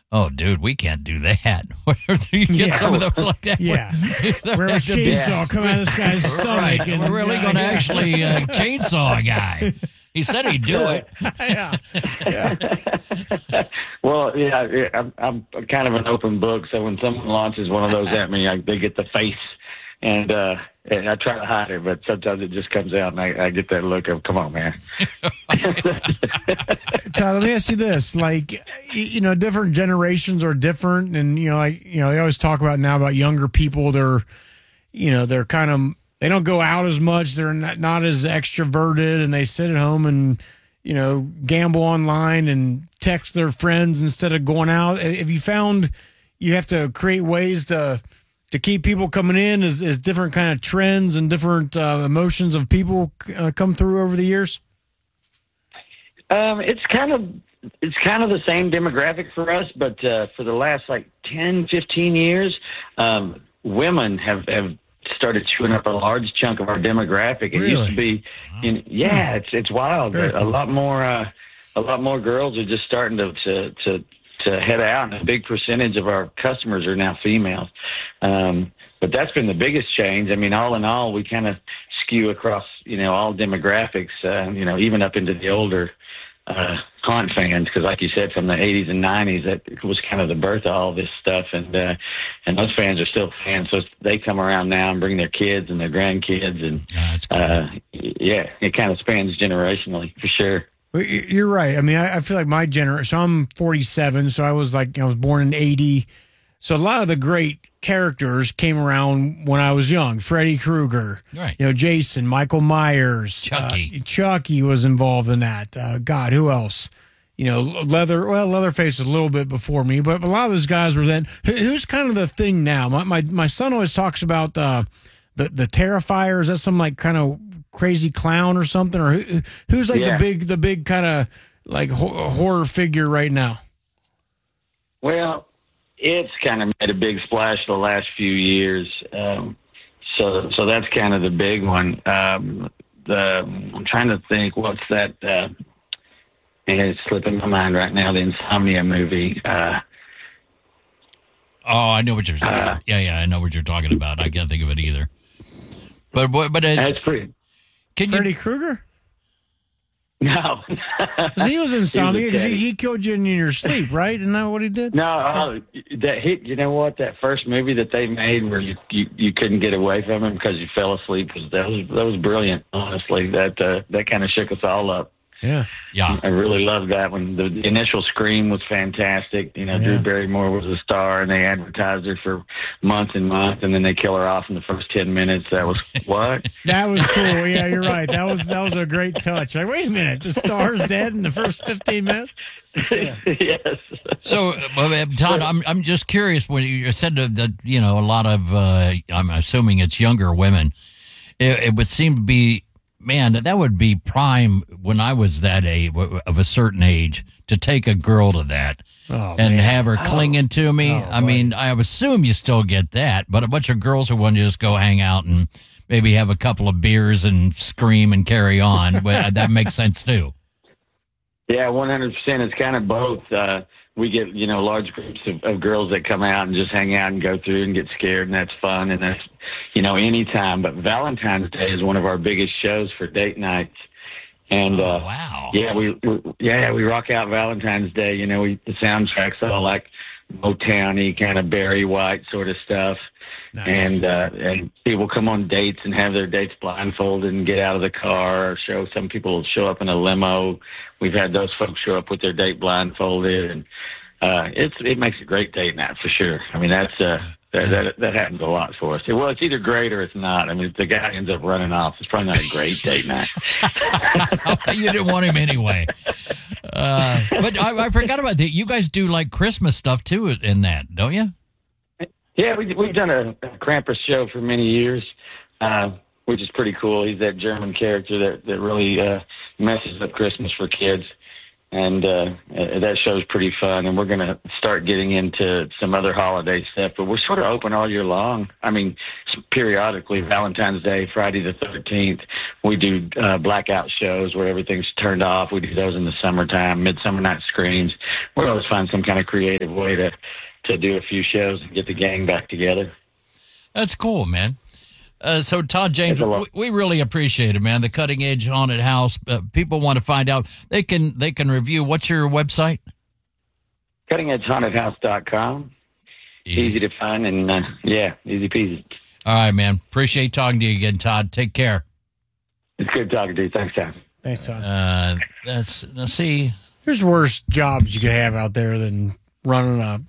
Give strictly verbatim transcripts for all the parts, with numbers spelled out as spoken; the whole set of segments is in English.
Oh, dude, we can't do that. You get Yeah. some of those like that. Yeah. Where a chainsaw come out of this guy's stomach. Right. And, We're really yeah, going to yeah. actually uh, chainsaw a guy. He said he'd do it. yeah. yeah. Well, yeah, I'm, I'm kind of an open book, so when someone launches one of those at me, I, they get the face, and, uh, and I try to hide it, but sometimes it just comes out, and I, I get that look of, come on, man. Tyler, let me ask you this: like, y- you know, different generations are different, and you know, like, you know, they always talk about now about younger people. They're, you know, they're kind of they don't go out as much. They're not, not as extroverted, and they sit at home and you know gamble online and text their friends instead of going out. Have you found you have to create ways to to keep people coming in as, as different kind of trends and different uh, emotions of people uh, come through over the years? Um, it's kind of it's kind of the same demographic for us, but uh, for the last like ten, fifteen years, um, women have, have started chewing up a large chunk of our demographic. It Really? used to be, you know, yeah, it's it's wild. Very A, a cool. lot more uh, a lot more girls are just starting to to to, to head out, and a big percentage of our customers are now females. Um, but that's been the biggest change. I mean, all in all, we kind of skew across, you know, all demographics, uh, you know, even up into the older uh, haunt fans, because like you said, from the eighties and nineties, that was kind of the birth of all this stuff, and uh, and those fans are still fans, so they come around now and bring their kids and their grandkids, and Yeah, that's cool. uh, yeah, it kind of spans generationally for sure. Well, y- You're right. I mean, I, I feel like my generation. So I'm forty-seven. So I was like, I was born in eighty. So a lot of the great characters came around when I was young. Freddy Krueger, Right. you know, Jason, Michael Myers, Chucky. Uh, Chucky was involved in that. Uh, God, who else? You know, Leather. Well, Leatherface was a little bit before me, but a lot of those guys were then. Who- Who's kind of the thing now? My my, my son always talks about uh, the the Terrifier. Is that some like kind of crazy clown or something? Or who, who's like Yeah. the big the big kind of like ho- horror figure right now? Well, it's kind of made a big splash the last few years. Um, so, so that's kind of the big one. Um, the I'm trying to think, what's that? Uh, and it's slipping my mind right now. The Insomnia movie. Uh, Oh, I know what you're saying. Uh, yeah, yeah, I know what you're talking about. I can't think of it either. But but, but uh, that's pretty. can Freddy you? Krueger? No, 'Cause he was insomnia because he, caddy. he killed you in your sleep, right? Isn't that what he did? no. Uh, that hit. You know what? That first movie that they made, where you you, you couldn't get away from him because you fell asleep, was that was that was brilliant. Honestly, that uh, that kind of shook us all up. Yeah. Yeah, I really loved that one. The initial Scream was fantastic. You know, Yeah. Drew Barrymore was a star, and they advertised her for months and months, and then they kill her off in the first ten minutes. That was what? That was cool. Yeah, you're right. That was that was a great touch. Like, wait a minute, the star's dead in the first fifteen minutes. Yes. So, uh, Todd, I'm I'm just curious when you said that you know a lot of uh, I'm assuming it's younger women. It, it would seem to be, man, that would be prime when I was that age of a certain age to take a girl to that Oh, and man. have her clinging to me. Oh, I mean, I assume you still get that, but a bunch of girls who want to just go hang out and maybe have a couple of beers and scream and carry on, well, that makes sense too. Yeah, one hundred percent. It's kind of both. Uh, we get, you know, large groups of, of girls that come out and just hang out and go through and get scared, and that's fun, and that's, you know, anytime. But Valentine's Day is one of our biggest shows for date nights. And, Oh, uh, wow. yeah, we, we, yeah, we rock out Valentine's Day. You know, we, the soundtrack's all like Motown-y, kind of Barry White sort of stuff. Nice. And uh, and people come on dates and have their dates blindfolded and get out of the car. Or show some people show up in a limo. We've had those folks show up with their date blindfolded, and uh, it's it makes a great date night for sure. I mean, that's uh, that, that that happens a lot for us. Well, it's either great or it's not. I mean, if the guy ends up running off, it's probably not a great date night. You didn't want him anyway. Uh, but I, I forgot about that. You guys do like Christmas stuff too in that, don't you? Yeah, we, we've done a, a Krampus show for many years, uh, which is pretty cool. He's that German character that, that really uh, messes up Christmas for kids. and uh, that show's pretty fun. And we're going to start getting into some other holiday stuff, but we're sort of open all year long. I mean, periodically, Valentine's Day, Friday the thirteenth, we do uh, blackout shows where everything's turned off. We do those in the summertime, Midsummer Night Screams. We always find some kind of creative way to, to do a few shows and get the gang back together. That's cool, man. Uh, so, Todd James, we, we really appreciate it, man. The Cutting Edge Haunted House. Uh, people want to find out. They can they can review. What's your website? cutting edge haunted house dot com. Easy. easy to find, and uh, yeah, easy peasy. All right, man. Appreciate talking to you again, Todd. Take care. It's good talking to you. Thanks, Todd. Thanks, Todd. Uh, that's let's see. There's worse jobs you could have out there than running a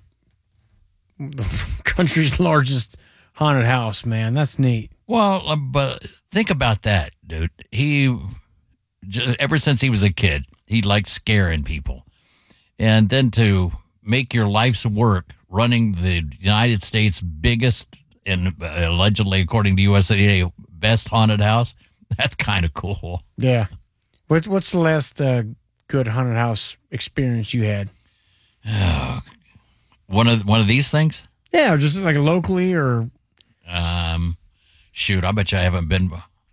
the country's largest haunted house, man. That's neat. Well, uh, but think about that, dude. He, j- ever since he was a kid, he liked scaring people. And then to make your life's work running the United States' biggest and uh, allegedly, according to U S A Today, best haunted house, that's kind of cool. Yeah. What, what's the last uh, good haunted house experience you had? Oh, one of one of these things? Yeah, or just like locally or... Um, shoot, I bet you I haven't been.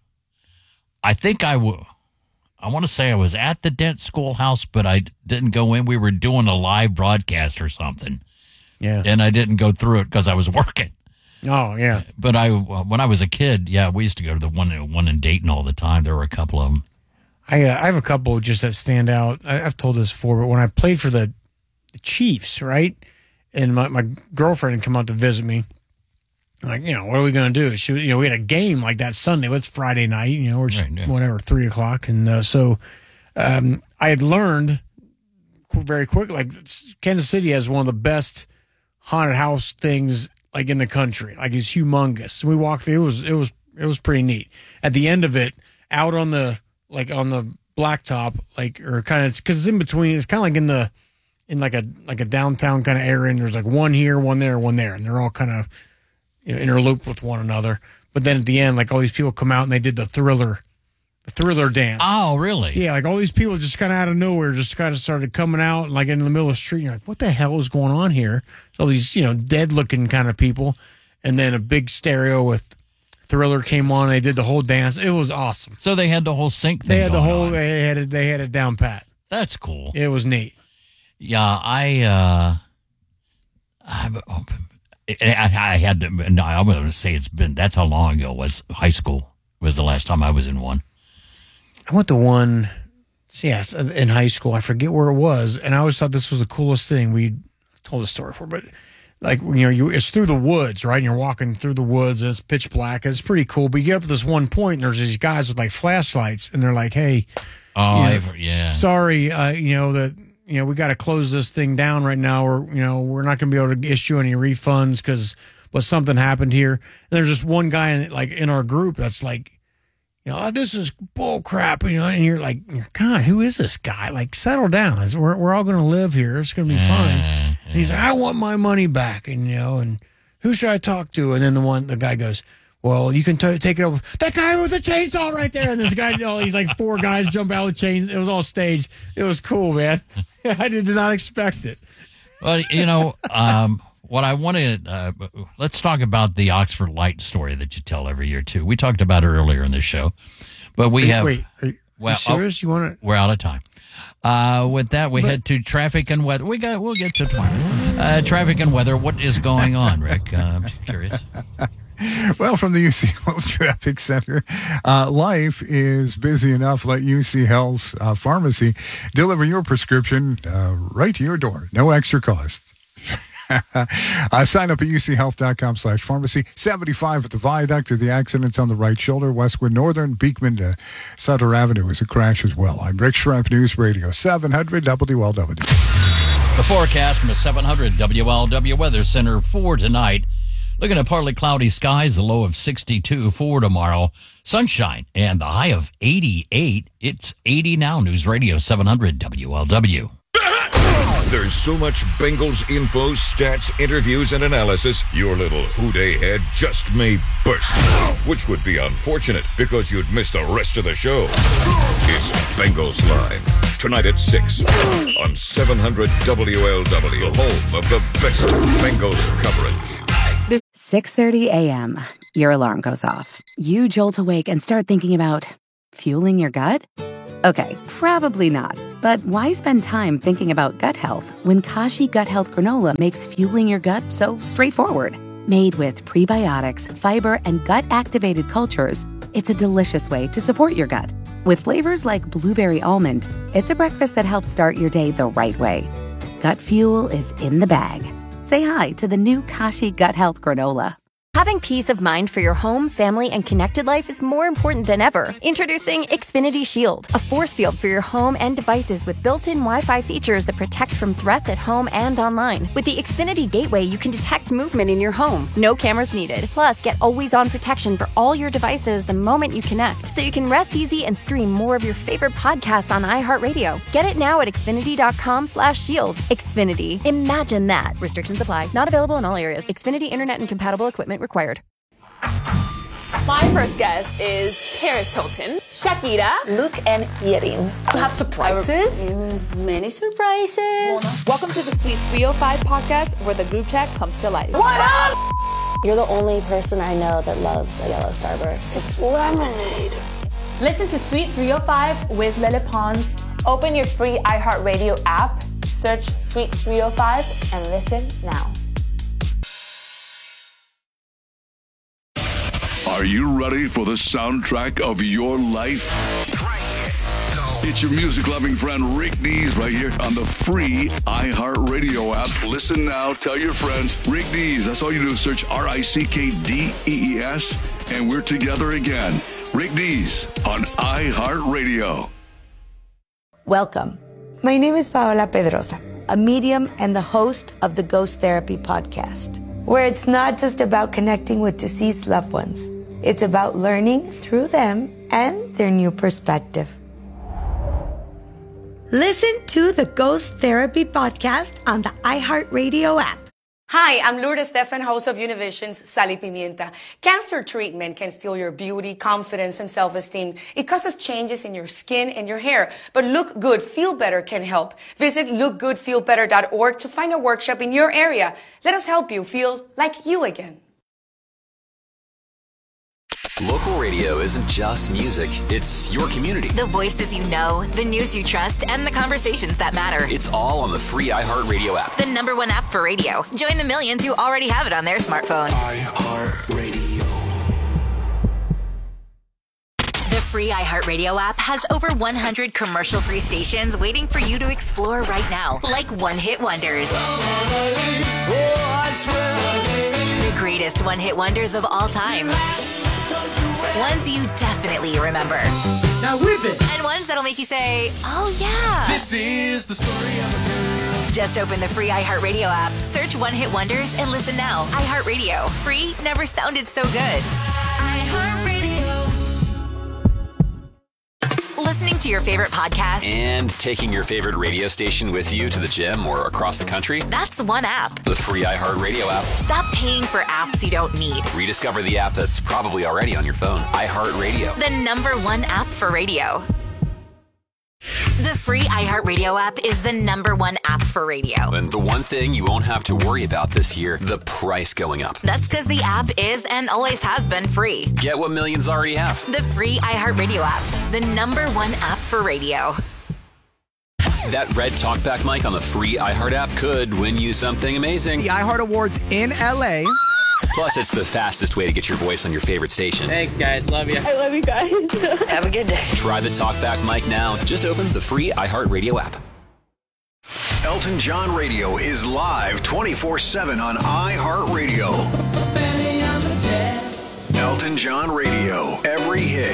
I think I w- I want to say I was at the Dent Schoolhouse, but I didn't go in. We were doing a live broadcast or something. Yeah. And I didn't go through it because I was working. Oh, yeah. But I, when I was a kid, yeah, we used to go to the one, one in Dayton all the time. There were a couple of them. I, uh, I have a couple just that stand out. I, I've told this before, but when I played for the, the Chiefs, right? And my, my girlfriend had come out to visit me. Like, you know, what are we going to do? She, you know, we had a game like that Sunday. What's Friday night? You know, or just right, yeah. whatever, three o'clock. And uh, so um, I had learned very quick, like Kansas City has one of the best haunted house things like in the country. Like it's humongous. We walked through. It was it was it was pretty neat. At the end of it, out on the like on the blacktop, like or kind of because it's in between. It's kind of like in the in like a like a downtown kind of area. And there's like one here, one there, one there, and they're all kind of, you know, interlooped with one another. But then at the end, like all these people come out and they did the Thriller, the Thriller dance. Oh, really? Yeah, like all these people just kind of out of nowhere just kind of started coming out like in the middle of the street. You're like, what the hell is going on here? So all these, you know, dead looking kind of people. And then a big stereo with Thriller came on. And they did the whole dance. It was awesome. So they had the whole sync thing They had the going whole, on. they had it, they had it down pat. That's cool. It was neat. Yeah, I, uh, I, I, I had to, no, I'm going to say it's been, that's how long ago it was. High school was the last time I was in one. I went to one, yes, in high school. I forget where it was. And I always thought this was the coolest thing. We told a story for, but like, you know, you, it's through the woods, right? And you're walking through the woods and it's pitch black and it's pretty cool. But you get up to this one point and there's these guys with like flashlights and they're like, hey, Oh, you know, I've, yeah. sorry, uh, you know, that, you know, we got to close this thing down right now, or, you know, we're not going to be able to issue any refunds because, but something happened here. And there's just one guy in, like in our group that's like, you know, oh, this is bull crap, you know, and you're like, God, who is this guy? Like, settle down. It's, we're, we're all going to live here. It's going to be fine. Uh, And he's like, I want my money back. And, you know, and who should I talk to? And then the one, the guy goes, well, you can t- take it over. That guy with the chainsaw right there. And this guy, you know, he's like four guys jump out of the chains. It was all staged. It was cool, man. I did not expect it. Well, you know, um, what I wanted, uh, let's talk about the Oxford Light story that you tell every year, too. We talked about it earlier in the show, but we wait, have. Wait, are you, well, you serious? Oh, you want to? We're out of time. Uh, with that, we But- head to traffic and weather. We got. We'll get to tomorrow. Uh, traffic and weather. What is going on, Rick? Uh, I'm just curious. Well, from the U C Health Traffic Center, uh, life is busy enough. Let U C Health's uh, pharmacy deliver your prescription uh, right to your door. No extra cost. uh, sign up at uchealth.com slash pharmacy. seventy-five at the viaduct of the accidents on the right shoulder. Westwood Northern, Beekman to Sutter Avenue is a crash as well. I'm Rick Shrimp, News Radio seven hundred W L W. The forecast from the seven hundred W L W Weather Center for tonight. Looking at partly cloudy skies, a low of sixty-two for tomorrow. Sunshine and the high of eighty-eight. It's eighty now. News Radio seven hundred W L W. There's so much Bengals info, stats, interviews, and analysis, your little hoo-day head just may burst. Which would be unfortunate because you'd miss the rest of the show. It's Bengals Live. Tonight at six on seven hundred W L W, the home of the best Bengals coverage. six thirty a.m. Your alarm goes off. You jolt awake and start thinking about fueling your gut? Okay, probably not. But why spend time thinking about gut health when Kashi Gut Health Granola makes fueling your gut so straightforward? Made with prebiotics, fiber, and gut-activated cultures, it's a delicious way to support your gut. With flavors like blueberry almond, it's a breakfast that helps start your day the right way. Gut fuel is in the bag. Say hi to the new Kashi Gut Health Granola. Having peace of mind for your home, family, and connected life is more important than ever. Introducing Xfinity Shield, a force field for your home and devices with built-in Wi-Fi features that protect from threats at home and online. With the Xfinity Gateway, you can detect movement in your home. No cameras needed. Plus, get always-on protection for all your devices the moment you connect, so you can rest easy and stream more of your favorite podcasts on iHeartRadio. Get it now at Xfinity.com slash shield. Xfinity. Imagine that. Restrictions apply. Not available in all areas. Xfinity Internet and compatible equipment required. My first guest is Paris Hilton, Shakira, Luke, and Yerin. You have surprises? Many surprises. Welcome to the Sweet three oh five podcast, where the group chat comes to life. What up? You're the only person I know that loves a yellow Starburst. It's lemonade. Listen to Sweet three oh five with Lele Pons. Open your free iHeartRadio app, search Sweet three oh five, and listen now. Are you ready for the soundtrack of your life? It's your music-loving friend Rick Dees right here on the free iHeartRadio app. Listen now, tell your friends. Rick Dees, that's all you do is search R I C K D E E S, and we're together again. Rick Dees on iHeartRadio. Welcome. My name is Paola Pedrosa, a medium and the host of the Ghost Therapy podcast, where it's not just about connecting with deceased loved ones. It's about learning through them and their new perspective. Listen to the Ghost Therapy podcast on the iHeartRadio app. Hi, I'm Lourdes Stefan, host of Univision's Sal y Pimienta. Cancer treatment can steal your beauty, confidence, and self-esteem. It causes changes in your skin and your hair. But Look Good, Feel Better can help. Visit look good feel better dot org to find a workshop in your area. Let us help you feel like you again. Local radio isn't just music, it's your community. The voices you know, the news you trust, and the conversations that matter. It's all on the free iHeartRadio app. The number one app for radio. Join the millions who already have it on their smartphone. iHeartRadio. The free iHeartRadio app has over one hundred commercial-free stations waiting for you to explore right now. Like one-hit wonders. The greatest one-hit wonders of all time. Ones you definitely remember. Now whip it! And ones that'll make you say, oh yeah. This is the story of a girl. Just open the free iHeartRadio app, search One Hit Wonders, and listen now. iHeartRadio. Free never sounded so good. iHeartRadio. Listening to your favorite podcast and taking your favorite radio station with you to the gym or across the country? That's one app. The free iHeartRadio app. Stop paying for apps you don't need. Rediscover the app that's probably already on your phone. iHeartRadio. The number one app for radio. The free iHeartRadio app is the number one app for radio. And the one thing you won't have to worry about this year, the price going up. That's because the app is and always has been free. Get what millions already have. The free iHeartRadio app, the number one app for radio. That red talkback mic on the free iHeart app could win you something amazing. The iHeart Awards in L A. Plus, it's the fastest way to get your voice on your favorite station. Thanks, guys. Love you. I love you guys. Have a good day. Try the talkback mic now. Just open the free iHeartRadio app. Elton John Radio is live twenty-four seven on iHeartRadio. Elton John Radio. Every hit.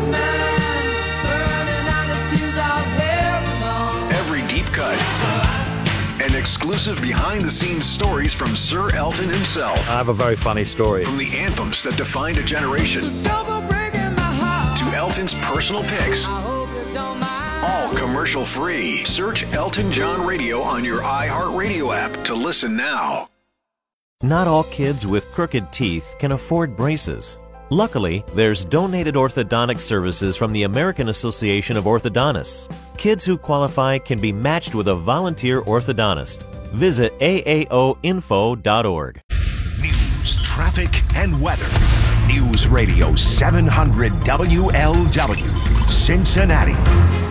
Every deep cut. And exclusive behind-the-scenes stories from Sir Elton himself. I have a very funny story. From the anthems that defined a generation to Elton's personal picks. All commercial-free. Search Elton John Radio on your iHeartRadio app to listen now. Not all kids with crooked teeth can afford braces. Luckily, there's donated orthodontic services from the American Association of Orthodontists. Kids who qualify can be matched with a volunteer orthodontist. Visit A A O info dot org. News, traffic, and weather. News Radio seven hundred W L W, Cincinnati.